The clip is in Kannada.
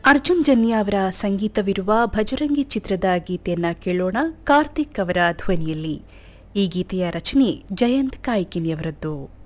ಅರ್ಜುನ್ ಜನ್ಯ ಅವರ ಸಂಗೀತವಿರುವ ಭಜರಂಗಿ ಚಿತ್ರದ ಗೀತೆಯನ್ನ ಕೇಳೋಣ ಕಾರ್ತಿಕ್ ಅವರ ಧ್ವನಿಯಲ್ಲಿ. ಈ ಗೀತೆಯ ರಚನೆ ಜಯಂತ್ ಕಾಯ್ಕಿಣಿಯವರದ್ದು.